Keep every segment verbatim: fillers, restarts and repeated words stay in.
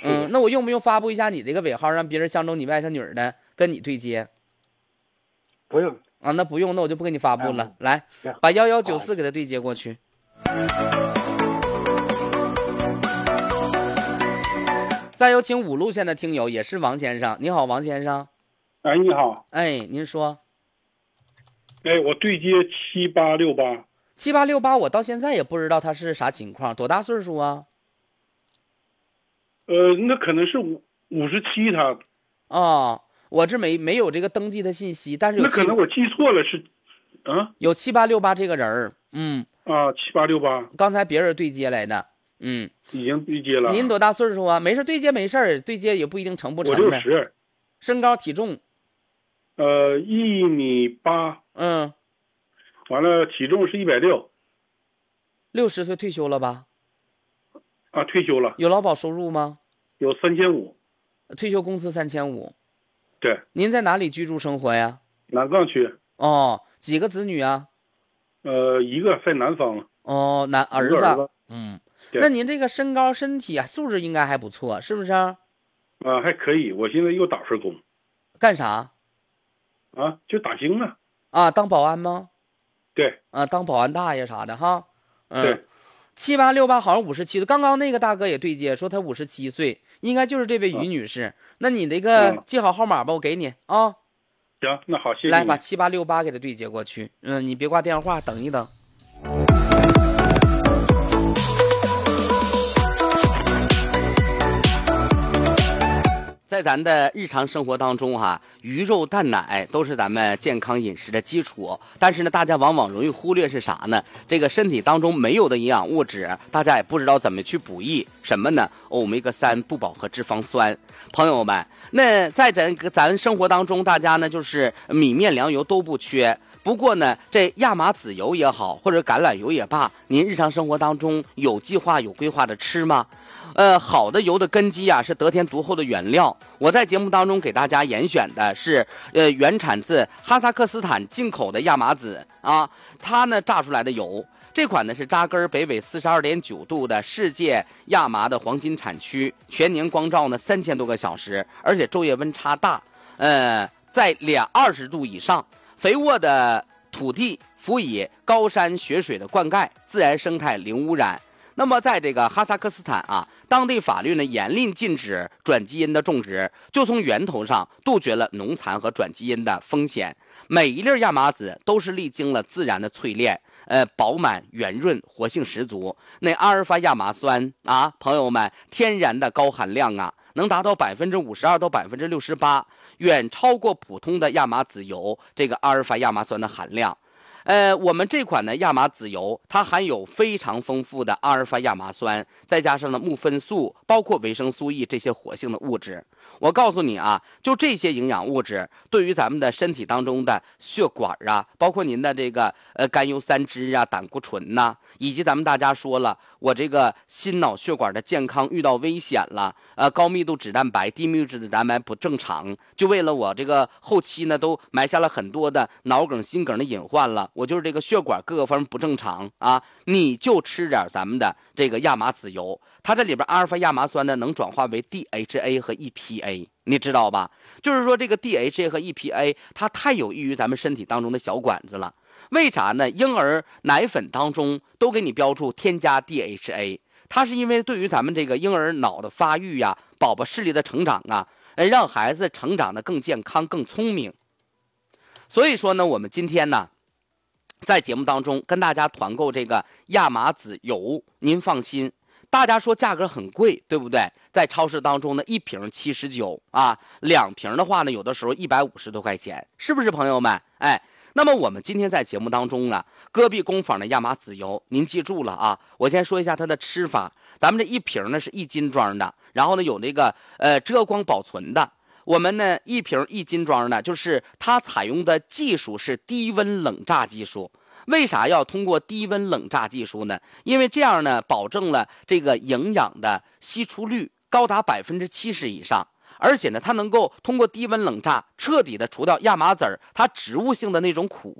嗯，那我用不用发布一下你这个尾号，让别人相中你外甥女的跟你对接？ 不用啊，那不用，那我就不给你发布了。 嗯、 来，把幺幺九四给他对接过去。再有请五路线的听友，也是王先生。你好，王先生。 哎，你好。 哎，您说。 哎，我对接七八六八。 七八六八，我到现在也不知道他是啥情况，多大岁数啊？ 呃，那可能是五五十七他。 哦，我这没没有这个登记的信息，但是有那可能我记错了，是，啊， 有七八六八这个人儿。嗯。 啊，七八六八。 刚才别人对接来的。嗯， 已经对接了。 您多大岁数啊？没事，对接没事，对接也不一定成不成的。 我六十。 身高体重？ 呃，一米八。 嗯。 完了，体重是一百六。 六十岁退休了吧？ 啊，退休了。 有劳保收入吗？ 有三千五。 退休工资三千五。 对。 您在哪里居住生活呀？ 南岗区。 哦，几个子女啊？ 呃，一个在南方。 哦，男儿子。 儿子嗯。那您这个身高身体啊素质应该还不错，是不是？啊， 还可以。我现在又打份工。 干啥？ 啊，就打更啊。 啊，当保安吗？ 对。 啊，当保安大爷啥的哈。嗯。 对。 七八六八好像五十七岁，刚刚那个大哥也对接说他五十七岁，应该就是这位于女士。啊、那你这个记好号码吧，我给你啊。 行，那好，谢谢你。 来，把七八六八给他对接过去。嗯，你别挂电话，等一等。在咱的日常生活当中哈、啊，鱼肉蛋奶都是咱们健康饮食的基础，但是呢，大家往往容易忽略是啥呢？这个身体当中没有的营养物质，大家也不知道怎么去补益。什么呢？欧米伽三不饱和脂肪酸。朋友们，那在咱咱生活当中，大家呢就是米面粮油都不缺。不过呢，这亚麻籽油也好，或者橄榄油也罢，您日常生活当中有计划、有规划的吃吗？呃，好的油的根基啊，是得天独厚的原料。我在节目当中给大家严选的是，呃，原产自哈萨克斯坦进口的亚麻籽啊，它呢榨出来的油，这款呢是扎根北纬四十二点九度的世界亚麻的黄金产区，全年光照呢三千多个小时，而且昼夜温差大，呃，在两二十度以上，肥沃的土地辅以高山雪水的灌溉，自然生态零污染。那么在这个哈萨克斯坦啊，当地法律呢严令禁止转基因的种植，就从源头上杜绝了农残和转基因的风险。每一粒亚麻籽都是历经了自然的淬炼，呃，饱满圆润，活性十足。那阿尔法亚麻酸啊，朋友们，天然的高含量啊，能达到百分之五十二到百分之六十八，远超过普通的亚麻籽油这个阿尔法亚麻酸的含量。呃，我们这款呢亚麻籽油，它含有非常丰富的阿尔法亚麻酸，再加上呢木酚素，包括维生素 E 这些活性的物质。我告诉你啊，就这些营养物质，对于咱们的身体当中的血管啊，包括您的这个呃甘油三酯啊、胆固醇呐、啊，以及咱们大家说了，我这个心脑血管的健康遇到危险了，呃，高密度脂蛋白、低密度脂蛋白不正常，就为了我这个后期呢，都埋下了很多的脑梗、心梗的隐患了。我就是这个血管各个方面不正常啊，你就吃点咱们的这个亚麻籽油。它这里边阿尔法亚麻酸呢，能转化为 D H A 和 E P A， 你知道吧？就是说这个 D H A 和 E P A， 它太有益于咱们身体当中的小管子了。为啥呢？婴儿奶粉当中都给你标注添加 D H A， 它是因为对于咱们这个婴儿脑的发育呀、宝宝视力的成长啊，让孩子成长的更健康、更聪明。所以说呢，我们今天呢，在节目当中跟大家团购这个亚麻籽油，您放心。大家说价格很贵，对不对？在超市当中呢，一瓶七十九啊，两瓶的话呢，有的时候一百五十多块钱，是不是朋友们？哎，那么我们今天在节目当中呢，戈壁工坊的亚麻籽油，您记住了啊！我先说一下它的吃法，咱们这一瓶呢是一斤装的，然后呢有那个呃遮光保存的。我们呢一瓶一斤装的，就是它采用的技术是低温冷榨技术。为啥要通过低温冷榨技术呢？因为这样呢，保证了这个营养的析出率高达百分之七十以上，而且呢，它能够通过低温冷榨彻底的除掉亚麻籽儿它植物性的那种苦味儿，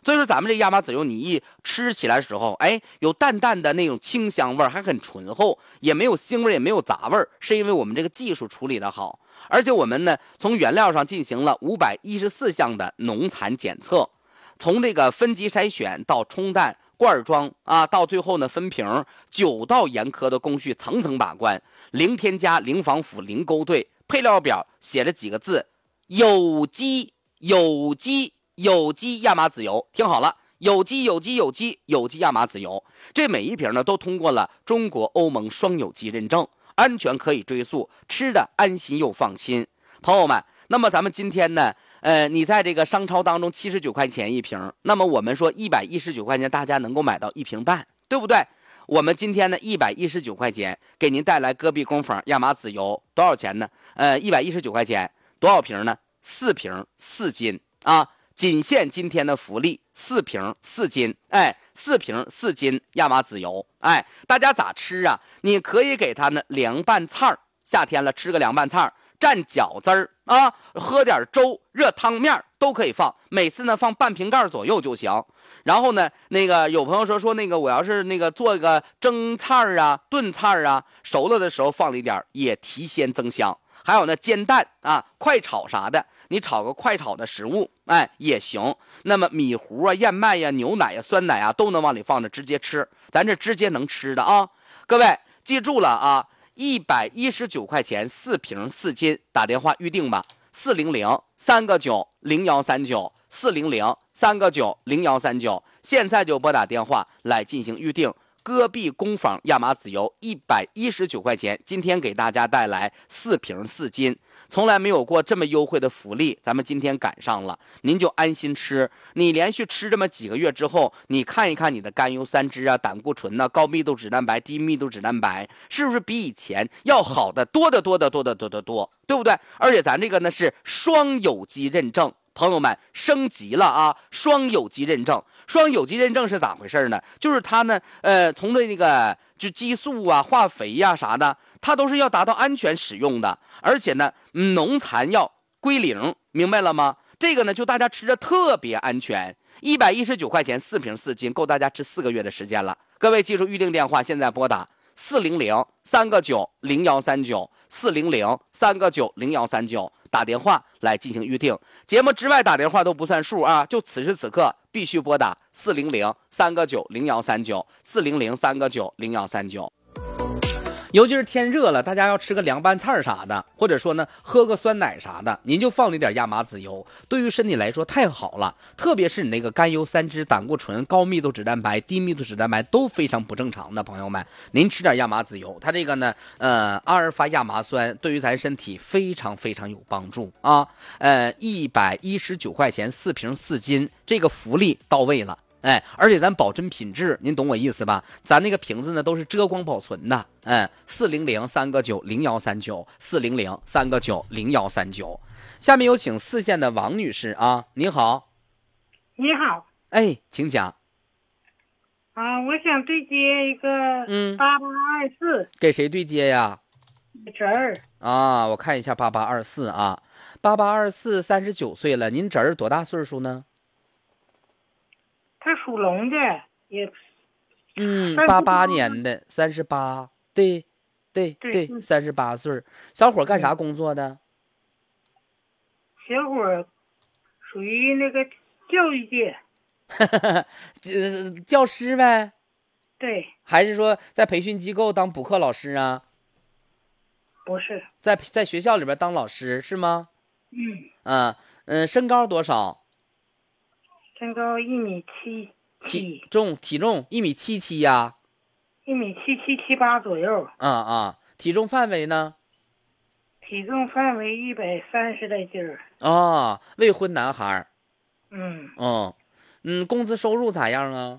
所以说咱们这亚麻籽油你一吃起来的时候，哎，有淡淡的那种清香味儿，还很醇厚，也没有腥味，也没有杂味儿，是因为我们这个技术处理的好。而且我们呢，从原料上进行了五百一十四项的农残检测，从这个分级筛选到冲淡、罐装啊，到最后呢分瓶，九道严苛的工序层层把关，零添加、零防腐、零勾兑。配料表写了几个字：有机、有机、有机亚麻籽油。听好了，有机、有机、有机、有机亚麻籽油。这每一瓶呢都通过了中国欧盟双有机认证。安全可以追溯，吃的安心又放心。朋友们，那么咱们今天呢，呃，你在这个商超当中七十九块钱一瓶，那么我们说一百一十九块钱，大家能够买到一瓶半，对不对？我们今天呢，一百一十九块钱给您带来戈壁工坊亚麻籽油，多少钱呢？呃，一百一十九块钱，多少瓶呢？四瓶四斤啊！仅限今天的福利，四瓶四斤，哎，四瓶四斤亚麻籽油，哎，大家咋吃啊？你可以给它呢凉拌菜儿，夏天了吃个凉拌菜儿，蘸饺子儿啊，喝点粥、热汤面都可以放，每次呢放半瓶盖左右就行。然后呢，那个有朋友说说那个我要是那个做个蒸菜儿啊、炖菜儿啊，熟了的时候放了一点也提鲜增香。还有呢，煎蛋啊、快炒啥的。你炒个快炒的食物，哎也行。那么米糊啊、燕麦呀、牛奶呀、酸奶啊，都能往里放着直接吃，咱这直接能吃的啊。各位记住了啊，一百一十九块钱四瓶四斤，打电话预定吧，四零零三个九零幺三九，四零零三个九零幺三九，现在就拨打电话来进行预定。戈壁工坊亚麻籽油一百一十九块钱，今天给大家带来四瓶四斤，从来没有过这么优惠的福利，咱们今天赶上了，您就安心吃。你连续吃这么几个月之后，你看一看你的甘油三酯啊、胆固醇啊、高密度脂蛋白、低密度脂蛋白，是不是比以前要好的多得多得多得多得多，对不对？而且咱这个呢是双有机认证。朋友们升级了啊！双有机认证，双有机认证是咋回事呢？就是它呢，呃，从这那个就激素啊、化肥呀、啊、啥的，它都是要达到安全使用的，而且呢，农残要归零，明白了吗？这个呢，就大家吃着特别安全。一百一十九块钱四瓶四斤，够大家吃四个月的时间了。各位记住预定电话，现在拨打四零零三个九零幺三九，四零零三个九零幺三九。打电话来进行预定，节目之外打电话都不算数啊！就此时此刻必须拨打四零零三个九零幺三九，四零零三个九零幺三九。尤其是天热了，大家要吃个凉拌菜啥的，或者说呢喝个酸奶啥的，您就放了一点亚麻籽油，对于身体来说太好了。特别是你那个甘油三酯、胆固醇、高密度脂蛋白、低密度脂蛋白都非常不正常的朋友们，您吃点亚麻籽油，它这个呢呃阿尔法亚麻酸对于咱身体非常非常有帮助啊。呃一百一十九块钱四瓶四斤，这个福利到位了。哎，而且咱保真品质，您懂我意思吧？咱那个瓶子呢都是遮光保存的。嗯，四零零三个九零幺三九，四零零三个九零幺三九。下面有请四线的王女士啊，您好。 你好。 哎，请讲。 啊，我想对接一个嗯八八二四， 给谁对接呀？ 侄儿。 啊，我看一下八八二四啊，八八二四三十九岁了，您侄儿多大岁数呢？ 他属龙的，也， 嗯，八八年的，三十八，对，对对，三十八岁。小伙干啥工作的？ 小伙属于那个教育界， 教师呗。 对。 还是说在培训机构当补课老师啊？ 不是， 在在学校里边当老师是吗？ 嗯。 啊，嗯，身高多少？ 身高一米七七， 体重体重一米七七呀， 一米七七七八左右。 啊啊，体重范围呢？ 体重范围一百三十来斤儿。 啊，未婚男孩。 嗯。 哦，嗯，工资收入咋样啊？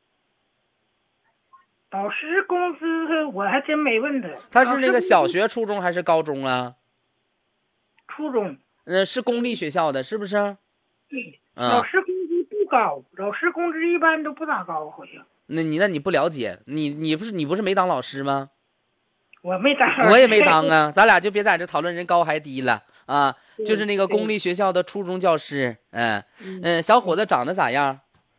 老师工资我还真没问他。 他是那个小学、初中还是高中啊？ 初中。 呃，是公立学校的，是不是？ 对。老师工资不高，老师工资一般都不咋高，好像。 那你那你不了解，你你不是你不是没当老师吗？ 我没当老师， 我也没当啊，咱俩就别在这讨论人高还低了啊。就是那个公立学校的初中教师，嗯嗯，小伙子长得咋样？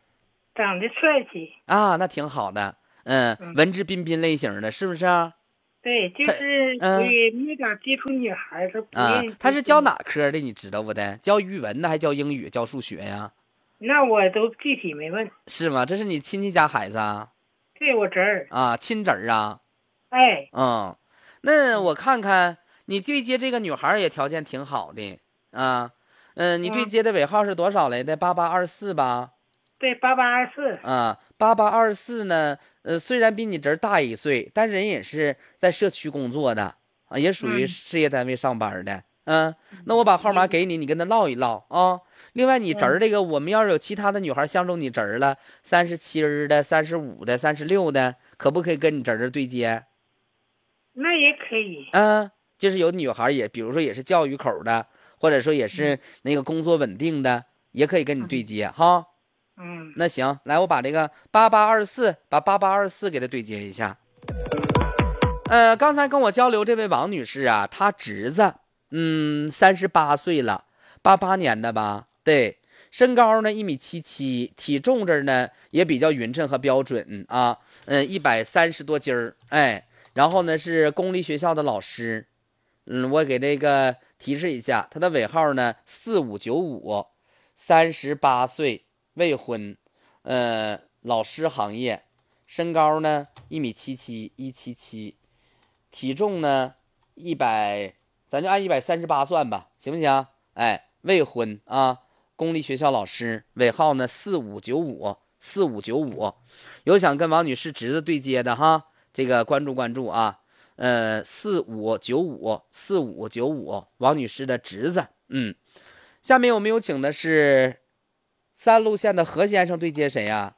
长得帅气啊，那挺好的。嗯， 嗯文质彬彬类型的，是不是啊？ 对，就是嗯属于没咋接触女孩儿，他不啊愿意， 他是教哪科的？你知道不的？教语文的，还教英语，教数学呀？ 那我都具体没问。 是吗？这是你亲戚家孩子啊？ 对我侄儿。 啊，亲侄儿啊？ 哎。 嗯，那我看看你对接这个女孩也条件挺好的啊。嗯，你对接的尾号是多少来的？八八二四吧？ 对，八八二四。 啊，八八二四呢？呃，虽然比你侄儿大一岁，但人也是在社区工作的啊，也属于事业单位上班的。嗯，那我把号码给你，你跟他唠一唠啊。另外，你侄儿这个，我们要是有其他的女孩相中你侄儿了，三十七的、三十五的、三十六的，可不可以跟你侄儿对接？ 那也可以。 嗯，就是有女孩也，比如说也是教育口的，或者说也是那个工作稳定的，也可以跟你对接哈。 嗯， 那行，来，我把这个八八二四，把八八二四给他对接一下。呃，刚才跟我交流这位王女士啊，她侄子，嗯，三十八岁了，八八年的吧？对，身高呢一米七七，体重这儿呢也比较匀称和标准啊，嗯，一百三十多斤儿，哎，然后呢是公立学校的老师，嗯，我给这个提示一下，他的尾号呢四五九五，三十八岁。未婚，呃，老师行业，身高呢一米七七，一七七，体重呢一百，咱就按一百三十八算吧，行不行？哎，未婚啊，公立学校老师，尾号呢四五九五，四五九五，有想跟王女士侄子对接的哈，这个关注关注啊，呃，四五九五，四五九五，王女士的侄子，嗯，下面我们有请的是。三路线的何先生对接谁呀？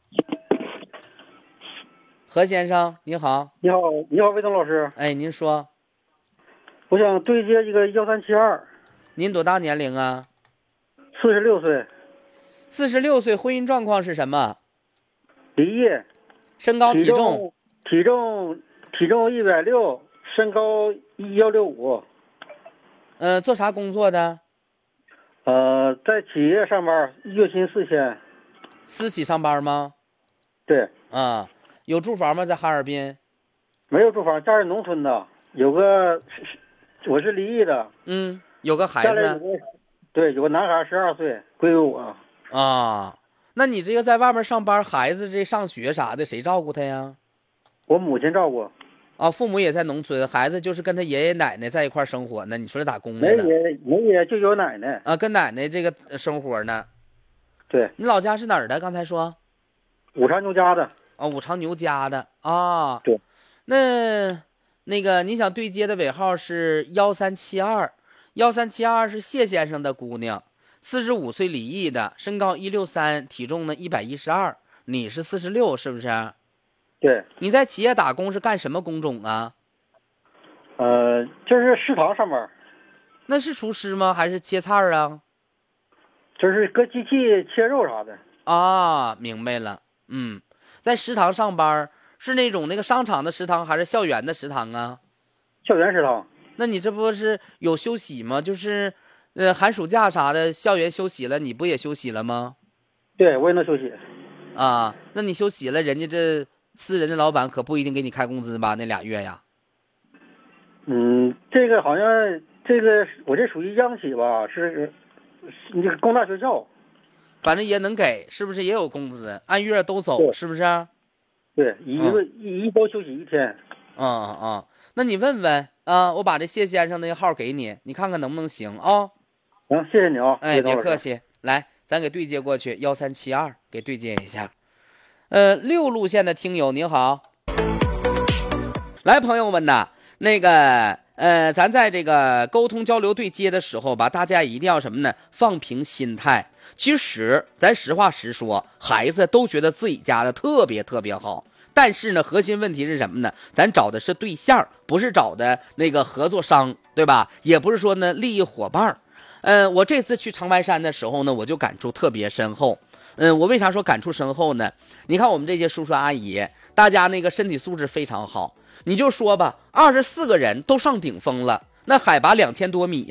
何先生，你好。 你好，你好，魏东老师。 哎，您说。 我想对接一个幺三七二。 您多大年龄啊？ 四十六岁。 四十六岁，婚姻状况是什么？ 离异。 身高体重？ 体重体重一百六，身高一幺六五。 呃，做啥工作的？ 呃，在企业上班，月薪四千。 私企上班吗？ 对。 啊，有住房吗？在哈尔滨？ 没有住房，家是农村的，有个，我是离异的。 嗯，有个孩子。 有个对，有个男孩，十二岁，归于我。 啊，那你这个在外面上班，孩子这上学啥的，谁照顾他呀？ 我母亲照顾。 啊，父母也在农村，孩子就是跟他爷爷奶奶在一块生活呢。你说这打工的？ 没爷没爷就有奶奶啊，跟奶奶这个生活呢。 对。 你老家是哪儿的？刚才说。 五常牛家的。 啊，五常牛家的啊。 对。 那那个你想对接的尾号是幺三七二，幺三七二是谢先生的姑娘，四十五岁离异的，身高一六三，体重呢一百一十二，你是四十六，是不是？ 对。 你在企业打工是干什么工种啊？ 呃，就是食堂上班。 那是厨师吗？还是切菜啊？ 就是搁机器切肉啥的。 啊，明白了。嗯，在食堂上班是那种那个商场的食堂，还是校园的食堂啊？ 校园食堂。 那你这不是有休息吗？就是呃寒暑假啥的，校园休息了，你不也休息了吗？ 对，我也能休息。 啊，那你休息了，人家这私人的老板可不一定给你开工资吧？那俩月呀。 嗯，这个好像这个我这属于央企吧，是那个工大学校， 反正也能给，是不是也有工资？按月都走，是不是？ 对，一个、嗯、一一周休息一天。 嗯嗯嗯，那你问问啊，我把这谢先生那个号给你，你看看能不能行啊？ 行，谢谢你啊。 哎，别客气，来，咱给对接过去，幺三七二给对接一下。呃，六路线的听友您好，来，朋友们呐。那个呃，咱在这个沟通交流对接的时候吧，大家一定要什么呢？放平心态。其实咱实话实说，孩子都觉得自己家的特别特别好，但是呢，核心问题是什么呢？咱找的是对象，不是找的那个合作商，对吧？也不是说呢利益伙伴。嗯、呃，我这次去长白山的时候呢，我就感触特别深厚。嗯、呃，我为啥说感触深厚呢？你看我们这些叔叔阿姨，大家那个身体素质非常好。你就说吧，二十四个人都上顶峰了，那海拔两千多米呀、啊，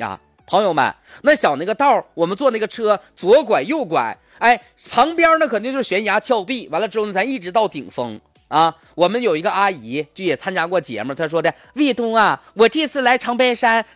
朋友们，那小那个道我们坐那个车左拐右拐，哎，旁边呢肯定就是悬崖峭壁，完了之后呢咱一直到顶峰啊。我们有一个阿姨就也参加过节目，她说的：卫东啊，我这次来长白山